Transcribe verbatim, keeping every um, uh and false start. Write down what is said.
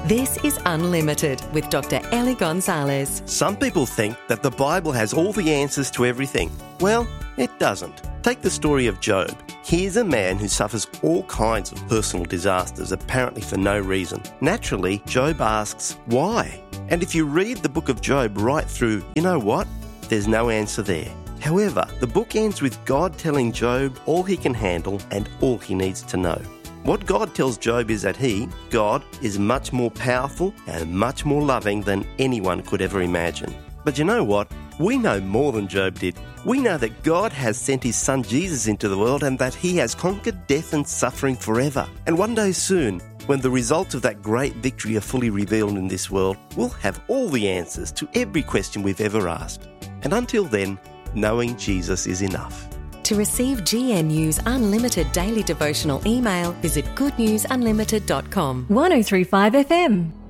This is Unlimited with Doctor Ellie Gonzalez. Some people think that the Bible has all the answers to everything. Well, it doesn't. Take the story of Job. Here's a man who suffers all kinds of personal disasters, apparently for no reason. Naturally, Job asks, why? And if you read the book of Job right through, you know what? There's no answer there. However, the book ends with God telling Job all he can handle and all he needs to know. What God tells Job is that he, God, is much more powerful and much more loving than anyone could ever imagine. But you know what? We know more than Job did. We know that God has sent his son Jesus into the world and that he has conquered death and suffering forever. And one day soon, when the results of that great victory are fully revealed in this world, we'll have all the answers to every question we've ever asked. And until then, knowing Jesus is enough. To receive G N U's unlimited daily devotional email, visit good news unlimited dot com. one oh three point five F M